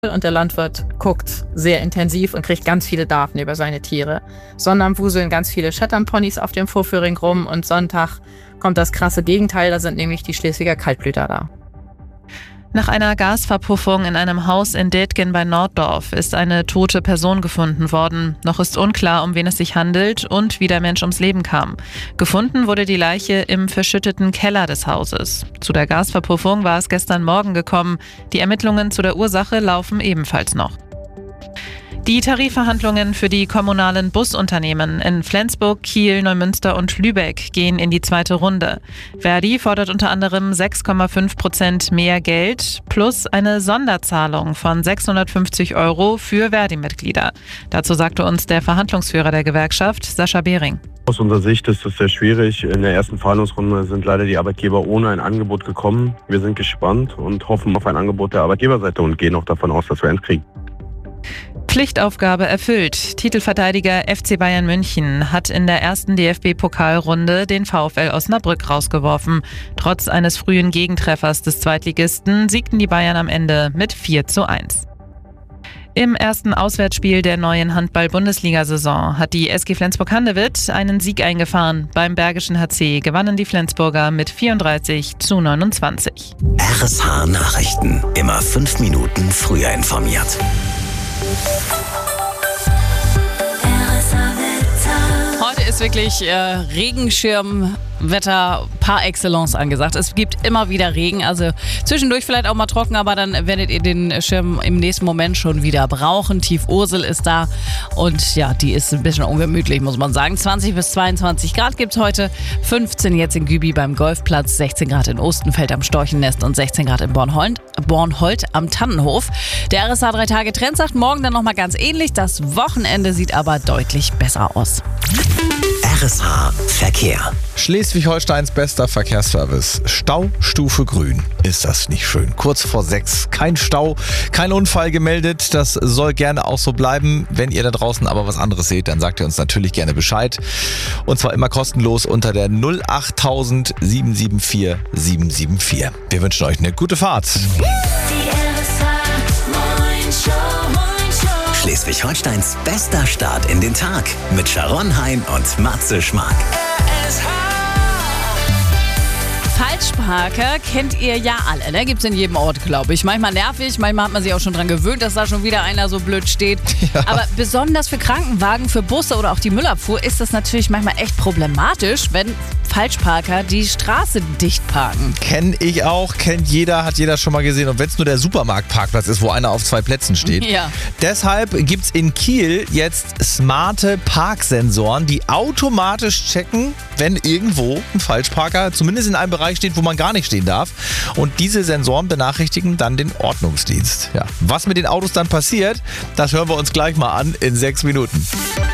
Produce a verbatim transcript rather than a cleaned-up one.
und der Landwirt guckt sehr intensiv und kriegt ganz viele Daten über seine Tiere. Sondern wuseln ganz viele Shetland-Ponys auf dem Vorführing rum und Sonntag kommt das krasse Gegenteil, da sind nämlich die Schleswiger Kaltblüter da. Nach einer Gasverpuffung in einem Haus in Detgen bei Norddorf ist eine tote Person gefunden worden. Noch ist unklar, um wen es sich handelt und wie der Mensch ums Leben kam. Gefunden wurde die Leiche im verschütteten Keller des Hauses. Zu der Gasverpuffung war es gestern Morgen gekommen. Die Ermittlungen zu der Ursache laufen ebenfalls noch. Die Tarifverhandlungen für die kommunalen Busunternehmen in Flensburg, Kiel, Neumünster und Lübeck gehen in die zweite Runde. Verdi fordert unter anderem sechs Komma fünf Prozent mehr Geld plus eine Sonderzahlung von sechshundertfünfzig Euro für Verdi-Mitglieder. Dazu sagte uns der Verhandlungsführer der Gewerkschaft, Sascha Behring. Aus unserer Sicht ist es sehr schwierig. In der ersten Verhandlungsrunde sind leider die Arbeitgeber ohne ein Angebot gekommen. Wir sind gespannt und hoffen auf ein Angebot der Arbeitgeberseite und gehen auch davon aus, dass wir eins kriegen. Pflichtaufgabe erfüllt. Titelverteidiger F C Bayern München hat in der ersten D F B-Pokalrunde den VfL Osnabrück rausgeworfen. Trotz eines frühen Gegentreffers des Zweitligisten siegten die Bayern am Ende mit vier zu eins. Im ersten Auswärtsspiel der neuen Handball-Bundesliga-Saison hat die S G Flensburg-Handewitt einen Sieg eingefahren. Beim Bergischen H C gewannen die Flensburger mit vierunddreißig zu neunundzwanzig. R S H Nachrichten. Immer fünf Minuten früher informiert. Heute ist wirklich äh, Regenschirmwetter par excellence angesagt. Es gibt immer wieder Regen, also zwischendurch vielleicht auch mal trocken, aber dann werdet ihr den Schirm im nächsten Moment schon wieder brauchen. Tief Ursel ist da und ja, die ist ein bisschen ungemütlich, muss man sagen. zwanzig bis zweiundzwanzig Grad gibt es heute, fünfzehn jetzt in Gübi beim Golfplatz, sechzehn Grad in Ostenfeld am Storchennest und sechzehn Grad in Bornholt, Bornholt am Tannenhof. Der R S H drei Tage Trend sagt morgen dann nochmal ganz ähnlich. Das Wochenende sieht aber deutlich besser aus. R S H Verkehr. Schleswig-Holsteins bester Verkehrsservice. Staustufe grün. Ist das nicht schön? Kurz vor sechs. Kein Stau, kein Unfall gemeldet. Das soll gerne auch so bleiben. Wenn ihr da draußen aber was anderes seht, dann sagt ihr uns natürlich gerne Bescheid. Und zwar immer kostenlos unter der null acht tausend sieben sieben vier sieben sieben vier. Wir wünschen euch eine gute Fahrt. Schleswig-Holsteins bester Start in den Tag mit Sharon Hein und Matze Schmark. Falschparker kennt ihr ja alle, ne? Gibt's in jedem Ort, glaube ich. Manchmal nervig, manchmal hat man sich auch schon dran gewöhnt, dass da schon wieder einer so blöd steht. Ja. Aber besonders für Krankenwagen, für Busse oder auch die Müllabfuhr ist das natürlich manchmal echt problematisch, wenn Falschparker die Straße dicht parken. Kenn ich auch, kennt jeder, hat jeder schon mal gesehen. Und wenn es nur der Supermarktparkplatz ist, wo einer auf zwei Plätzen steht. Ja. Deshalb gibt es in Kiel jetzt smarte Parksensoren, die automatisch checken, wenn irgendwo ein Falschparker zumindest in einem Bereich steht, wo man gar nicht stehen darf. Und diese Sensoren benachrichtigen dann den Ordnungsdienst. Ja. Was mit den Autos dann passiert, das hören wir uns gleich mal an in sechs Minuten.